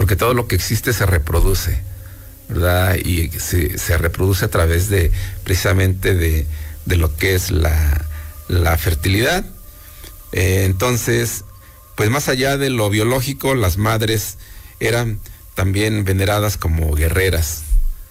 porque todo lo que existe se reproduce, ¿verdad? Y se reproduce a través de, precisamente de lo que es la fertilidad. Entonces, pues más allá de lo biológico, las madres eran también veneradas como guerreras,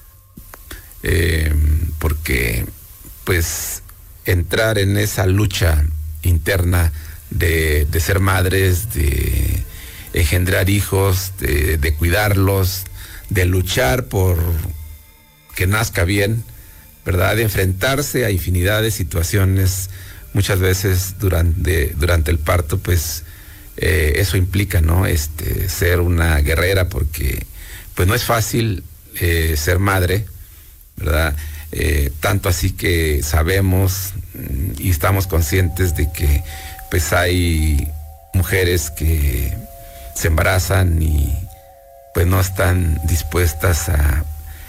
porque pues entrar en esa lucha interna de ser madres, de engendrar hijos, de cuidarlos, de luchar por que nazca bien, ¿verdad? De enfrentarse a infinidad de situaciones, muchas veces durante el parto, pues eso implica, ¿no? Ser una guerrera, porque pues no es fácil ser madre, ¿verdad? Tanto así que sabemos y estamos conscientes de que pues hay mujeres que se embarazan y pues no están dispuestas a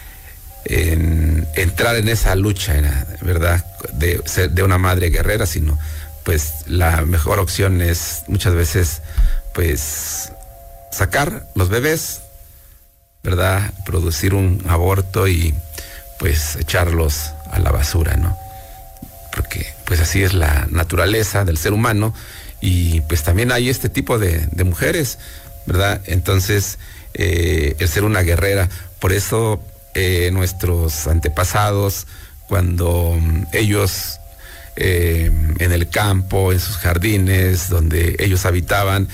entrar en esa lucha, ¿verdad? De una madre guerrera, sino pues la mejor opción es muchas veces pues sacar los bebés, ¿verdad? Producir un aborto y pues echarlos a la basura, ¿no? Porque pues así es la naturaleza del ser humano, y pues también hay este tipo de mujeres, ¿verdad? Entonces, el ser una guerrera, por eso nuestros antepasados, cuando ellos en el campo, en sus jardines, donde ellos habitaban,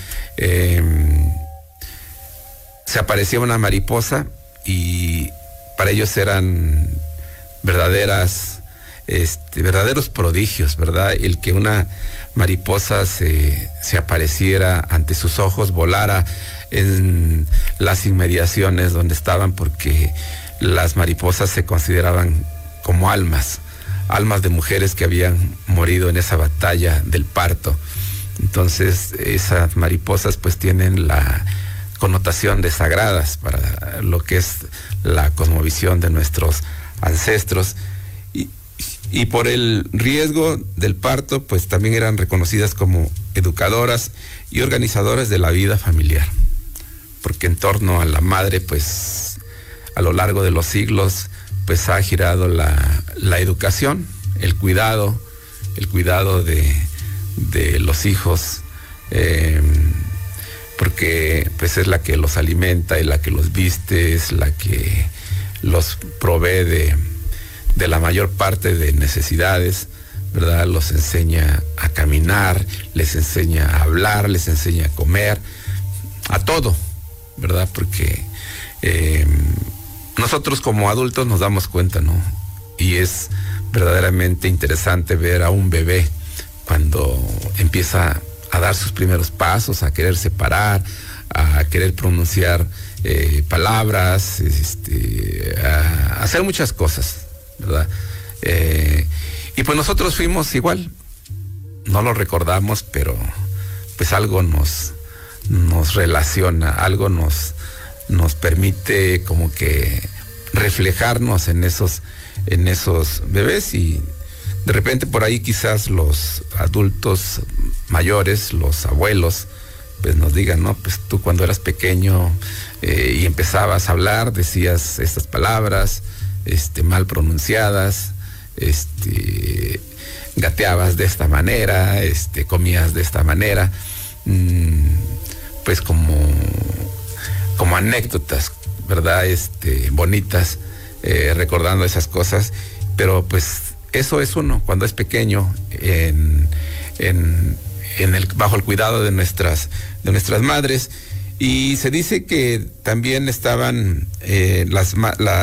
se aparecía una mariposa y para ellos eran verdaderos prodigios, ¿verdad? El que una mariposa se apareciera ante sus ojos, volara en las inmediaciones donde estaban, porque las mariposas se consideraban como almas de mujeres que habían morido en esa batalla del parto. Entonces, esas mariposas pues tienen la connotación de sagradas para lo que es la cosmovisión de nuestros ancestros, y por el riesgo del parto pues también eran reconocidas como educadoras y organizadoras de la vida familiar, porque en torno a la madre pues a lo largo de los siglos pues ha girado la educación, el cuidado de los hijos, porque pues es la que los alimenta y la que los viste, es la que los provee de la mayor parte de necesidades, ¿verdad? Los enseña a caminar, les enseña a hablar, les enseña a comer, a todo, ¿verdad? Porque nosotros como adultos nos damos cuenta, ¿no? Y es verdaderamente interesante ver a un bebé cuando empieza a dar sus primeros pasos, a quererse parar, a querer pronunciar palabras, a hacer muchas cosas, ¿verdad? Y pues nosotros fuimos igual, no lo recordamos, pero pues algo nos relaciona, algo nos permite como que reflejarnos en esos bebés, y de repente por ahí quizás los adultos mayores, los abuelos, pues nos digan, no, pues tú cuando eras pequeño y empezabas a hablar, decías estas palabras mal pronunciadas, gateabas de esta manera, comías de esta manera, pues como anécdotas, ¿verdad? Bonitas, recordando esas cosas, pero pues eso es uno cuando es pequeño, bajo el cuidado de nuestras madres. Y se dice que también estaban las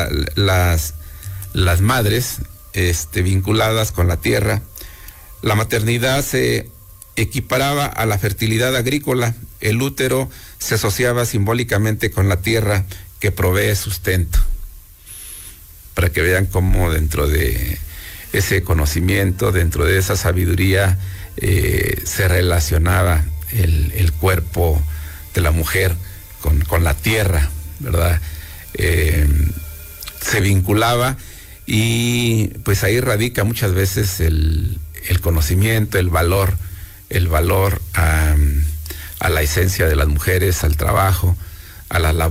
madres vinculadas con la tierra. La maternidad se equiparaba a la fertilidad agrícola. El útero se asociaba simbólicamente con la tierra que provee sustento. Para que vean cómo dentro de ese conocimiento, dentro de esa sabiduría, se relacionaba el cuerpo de la mujer con la tierra, ¿verdad? Se vinculaba, y pues ahí radica muchas veces el conocimiento, el valor a la esencia de las mujeres, al trabajo, a la labor.